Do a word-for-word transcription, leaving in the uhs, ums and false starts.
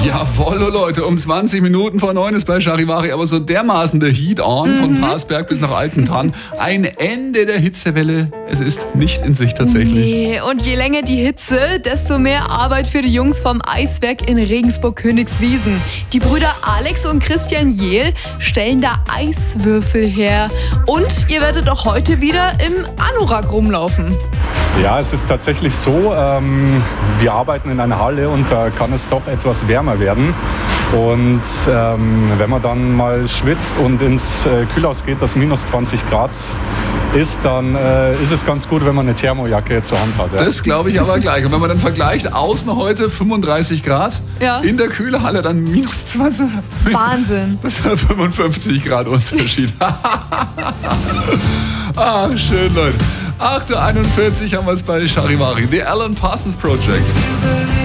Jawohl, Leute, um zwanzig Minuten vor neun ist bei Charivari aber so dermaßen der Heat on, mhm. von Parsberg bis nach Altentann. Ein Ende der Hitzewelle. Es ist nicht in Sicht tatsächlich. Nee, und je länger die Hitze, desto mehr Arbeit für die Jungs vom Eiswerk in Regensburg-Königswiesen. Die Brüder Alex und Christian Jehl stellen da Eiswürfel her. Und ihr werdet auch heute wieder im Anorak rumlaufen. Ja, es ist tatsächlich so, ähm, wir arbeiten in einer Halle und da kann es doch etwas wärmer werden. Und ähm, wenn man dann mal schwitzt und ins äh, Kühlhaus geht, das minus zwanzig Grad ist, dann äh, ist es ganz gut, wenn man eine Thermojacke zur Hand hat. Ja. Das glaube ich aber gleich. Und wenn man dann vergleicht, außen heute fünfunddreißig Grad, ja. in der Kühlhalle dann minus zwanzig. Wahnsinn. Das ist fünfundfünfzig Grad Unterschied. Ah, schön, Leute. acht Uhr einundvierzig haben wir es bei Charivari. The Alan Parsons Project.